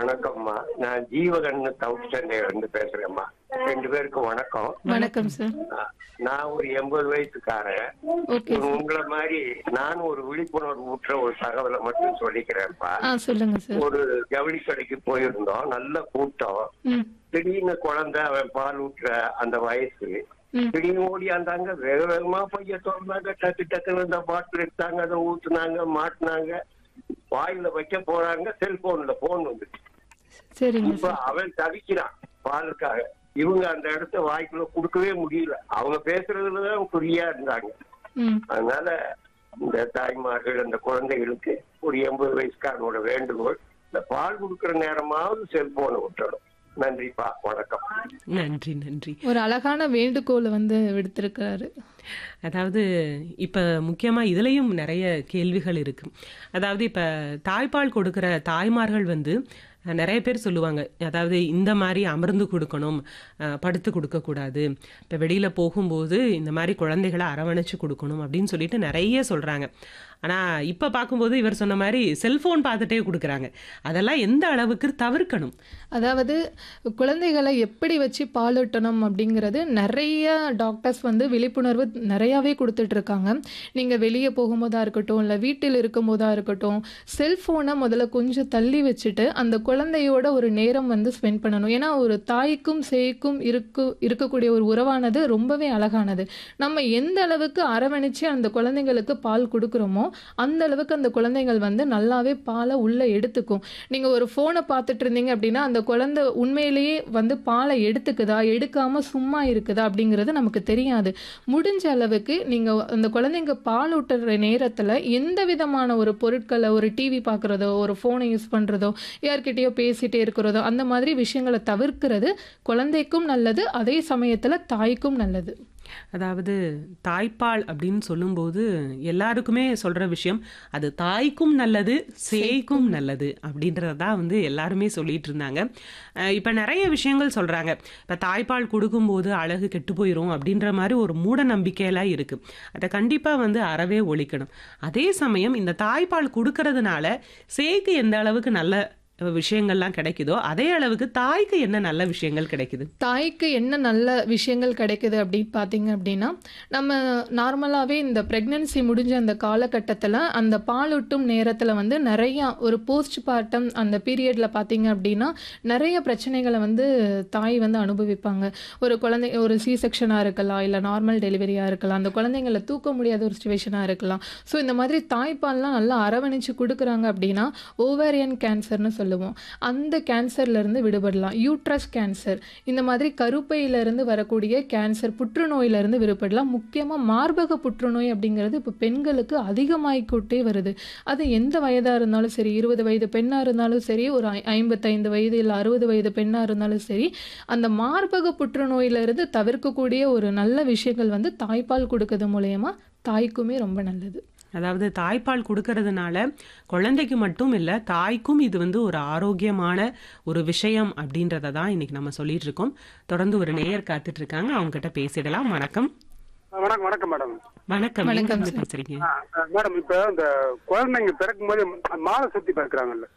வணக்கம்மா. நான் ஜீவகன்னு சவுத் சென்னையில இருந்து பேசுறேம்மா. 2 பேருக்கும் வணக்கம். வணக்கம் சார். நான் ஒரு 80 வயசுக்காரன். Okay sir. உங்களை மாதிரி நானும் ஒரு விழிப்புணர்வு ஊற்ற ஒரு தகவலை மட்டும் சொல்லிக்கிறேன்ப்பா. சொல்லுங்க சார். ஒரு ஜவுளி கடைக்கு போயிருந்தோம், நல்ல கூட்டம். ம். திடீர்னு குழந்தை, அவன் பால் ஊற்ற அந்த வயசு. ம். திடீர்னு ஓடியாந்தாங்க, வேக வேகமா பைய திறந்தாங்க, டக்கு டக்குன்னு இந்த பாட்டில் எடுத்தாங்க, அதை ஊத்துனாங்க, மாட்டினாங்க, வாயில வைக்க போறாங்க, செல்போன்ல போன் வந்துச்சு. சரிங்க இப்ப சார். அவன் தவிக்கிறான் பாலுக்காக. இவங்க அந்த இடத்த வாய்க்குள்ள கொடுக்கவே முடியல. அவங்க பேசுறதுலதான் குறியா இருந்தாங்க. ம். அதனால இந்த தாய்மார்கள் அந்த குழந்தைகளுக்கு ஒரு 80 வயசுக்காரனோட வேண்டுகோள், இந்த பால் கொடுக்கற நேரமாவது செல்போனை விட்டுறணும். நன்றிப்பா, வணக்கம். நன்றி, நன்றி. ஒரு அழகான வேண்டுகோளை விடுத்திருக்கிறாரு. அதாவது இப்ப முக்கியமா இதுலயும் நிறைய கேள்விகள் இருக்கு. அதாவது இப்ப தாய்ப்பால் கொடுக்கிற தாய்மார்கள் நிறைய பேர் சொல்லுவாங்க, அதாவது இந்த மாதிரி அமர்ந்து கொடுக்கணும், படுத்து கொடுக்கக்கூடாது, இப்போ வெளியில் போகும்போது இந்த மாதிரி குழந்தைகளை அரவணைச்சு கொடுக்கணும் அப்படின்னு சொல்லிட்டு நிறைய சொல்கிறாங்க. ஆனால் இப்போ பார்க்கும்போது இவர் சொன்ன மாதிரி செல்ஃபோன் பார்த்துட்டே கொடுக்குறாங்க. அதெல்லாம் எந்த அளவுக்கு தவிர்க்கணும்? அதாவது குழந்தைகளை எப்படி வச்சு பாலூட்டணும் அப்படிங்கிறது நிறைய டாக்டர்ஸ் விழிப்புணர்வு நிறையாவே கொடுத்துட்ருக்காங்க. நீங்கள் வெளியே போகும்போதாக இருக்கட்டும், இல்லை வீட்டில் இருக்கும்போதாக இருக்கட்டும், செல்ஃபோனை முதல்ல கொஞ்சம் தள்ளி வச்சுட்டு அந்த குழந்தையோட ஒரு நேரம் ஸ்பெண்ட் பண்ணணும். ஏன்னா ஒரு தாய்க்கும் சேய்க்கும் இருக்கக்கூடிய ஒரு உறவானது ரொம்பவே அழகானது. நம்ம எந்த அளவுக்கு அரவணைச்சு அந்த குழந்தைங்களுக்கு பால் கொடுக்குறோமோ அந்த அளவுக்கு அந்த குழந்தைகள் நல்லாவே பாலை உள்ள எடுத்துக்கும். நீங்கள் ஒரு ஃபோனை பார்த்துட்டு இருந்தீங்க அப்படின்னா அந்த குழந்தை உண்மையிலேயே பாலை எடுத்துக்குதா, எடுக்காம சும்மா இருக்குதா அப்படிங்கிறது நமக்கு தெரியாது. முடிஞ்ச அளவுக்கு நீங்கள் அந்த குழந்தைங்க பால் ஊட்டுற நேரத்தில் எந்த விதமான ஒரு பொருட்களை, ஒரு டிவி பார்க்குறதோ, ஒரு ஃபோனை யூஸ் பண்ணுறதோ, யார்கிட்டயோ பேசிட்டே இருக்கிறதோ, அந்த மாதிரி விஷயங்களை தவிர்க்கிறது குழந்தைக்கும் நல்லது, அதே சமயத்தில் தாய்க்கும் நல்லது. அதாவது தாய்ப்பால் அப்படின்னு சொல்லும்போது எல்லாருக்குமே சொல்ற விஷயம், அது தாய்க்கும் நல்லது, சேய்க்கும் நல்லது அப்படின்றதான் எல்லாருமே சொல்லிட்டு இருந்தாங்க. இப்ப நிறைய விஷயங்கள் சொல்றாங்க. இப்ப தாய்ப்பால் கொடுக்கும்போது அழகு கெட்டு போயிரும் அப்படின்ற மாதிரி ஒரு மூட நம்பிக்கையெல்லாம் இருக்கு. அதை கண்டிப்பா அறவே ஒழிக்கணும். அதே சமயம் இந்த தாய்ப்பால் கொடுக்கறதுனால சேய்க்கு எந்த அளவுக்கு நல்ல விஷயங்கள்லாம் கிடைக்குதோ அதே அளவுக்கு தாய்க்கு என்ன நல்ல விஷயங்கள் கிடைக்குது? தாய்க்கு என்ன நல்ல விஷயங்கள் கிடைக்குது அப்படின்னு பார்த்தீங்க அப்படின்னா, நம்ம நார்மலாகவே இந்த ப்ரெக்னன்சி முடிஞ்ச அந்த காலகட்டத்தில் அந்த பாலூட்டும் நேரத்தில் நிறையா ஒரு போஸ்ட் பார்ட்டம் அந்த பீரியடில் பார்த்தீங்க அப்படின்னா நிறைய பிரச்சனைகளை தாய் அனுபவிப்பாங்க. ஒரு குழந்தை ஒரு சி செக்ஷனாக இருக்கலாம், இல்லை நார்மல் டெலிவரியாக இருக்கலாம், அந்த குழந்தைங்களை தூக்க முடியாத ஒரு சுச்சுவேஷனாக இருக்கலாம். ஸோ இந்த மாதிரி தாய்ப்பால்லாம் நல்லா அரவணைச்சு கொடுக்குறாங்க அப்படின்னா ஓவேரியன் கேன்சர்னு சொல்லுவோம், அந்த கேன்சர்லேருந்து விடுபடலாம். யூட்ரஸ் கேன்சர், இந்த மாதிரி கருப்பையிலேருந்து வரக்கூடிய கேன்சர், புற்றுநோயிலேருந்து விடுபடலாம். முக்கியமாக மார்பக புற்றுநோய் அப்படிங்கிறது இப்போ பெண்களுக்கு அதிகமாகிக்கிட்டே வருது. அது எந்த வயதாக இருந்தாலும் சரி, 20 வயது பெண்ணாக இருந்தாலும் சரி, ஒரு 55 வயது இல்லை 60 வயது பெண்ணாக இருந்தாலும் சரி, அந்த மார்பக புற்றுநோயிலிருந்து தவிர்க்கக்கூடிய ஒரு நல்ல விஷயங்கள் தாய்ப்பால் கொடுக்கறது மூலயமா தாய்க்குமே ரொம்ப நல்லது. அதாவது தாய்ப்பால் கொடுக்கறதுனால குழந்தைக்கு மட்டும் இல்லை, தாய்க்கும் இது ஒரு ஆரோக்கியமான ஒரு விஷயம் அப்படின்றத தான் இன்னைக்கு நம்ம சொல்லிட்டு இருக்கோம். தொடர்ந்து ஒரு நேயர் காத்துட்டு இருக்காங்க, அவங்க கிட்ட பேசிடலாம். வணக்கம். வணக்கம் மேடம். வணக்கம். வணக்கம் எங்க பேசுறீங்க மேடம்? இப்ப இந்த குழந்தைங்க பிறக்கும் போது மாலை சுத்தி பிறக்கிறாங்கல்ல,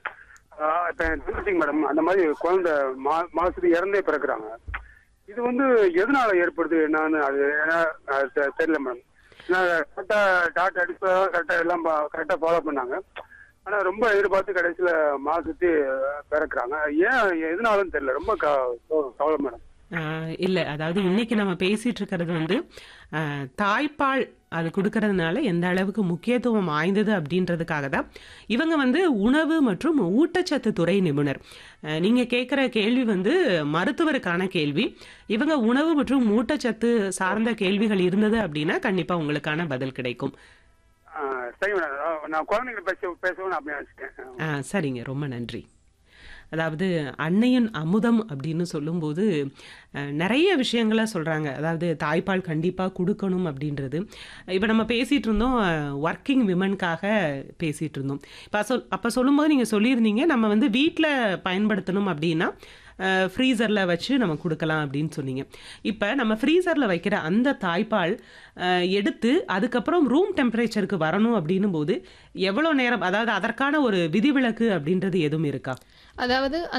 இப்ப மேடம் அந்த மாதிரி குழந்தை மாலை சுத்தி இறந்தே பிறக்கிறாங்க. இது எதனால ஏற்படுது என்னன்னு அது தெரியல மேடம். கரெக்டா டாக்டர் அடிப்பா கரெக்டா எல்லாம் கரெக்டா ஃபாலோ பண்ணாங்க. ஆனா ரொம்ப எதிர்பார்த்து கடைசியில மாலை சுத்தி பிறக்கிறாங்க. ஏன் எதனாலும் தெரியல, ரொம்ப கவலை மேடம். இல்லை, அதாவது இன்னைக்கு நம்ம பேசிட்டு இருக்கிறது தாய்ப்பால் அது கொடுக்கறதுனால எந்த அளவுக்கு முக்கியத்துவம் வாய்ந்தது அப்படின்றதுக்காக தான் இவங்க உணவு மற்றும் ஊட்டச்சத்து துறை நிபுணர். நீங்க கேட்குற கேள்வி மருத்துவருக்கான கேள்வி. இவங்க உணவு மற்றும் ஊட்டச்சத்து சார்ந்த கேள்விகள் இருந்தது அப்படின்னா கண்டிப்பா உங்களுக்கான பதில் கிடைக்கும். சரி மேடம், நான் குழந்தைங்களை பேசவும் அப்படி நினைச்சிட்டேன். சரிங்க, ரொம்ப நன்றி. அதாவது அன்னையின் அமுதம் அப்படின்னு சொல்லும்போது நிறைய விஷயங்களை சொல்கிறாங்க. அதாவது தாய்ப்பால் கண்டிப்பாக கொடுக்கணும் அப்படின்றது. இப்போ நம்ம பேசிகிட்டு இருந்தோம், ஒர்க்கிங் விமனுக்காக பேசிகிட்டு இருந்தோம். அப்போ சொல்லும்போது நீங்கள் சொல்லியிருந்தீங்க நம்ம வீட்டில் பயன்படுத்தணும் அப்படின்னா ஃப்ரீசரில் வச்சு நம்ம கொடுக்கலாம் அப்படின்னு சொன்னீங்க. இப்போ நம்ம ஃப்ரீசரில் வைக்கிற அந்த தாய்ப்பால் எடுத்து அதுக்கப்புறம் ரூம் டெம்பரேச்சருக்கு வரணும் அப்படின்னும் போது எவ்வளோ நேரம், அதாவது அதற்கான ஒரு விதிவிலக்கு அப்படின்றது எதுவும் இருக்கா? அதாவது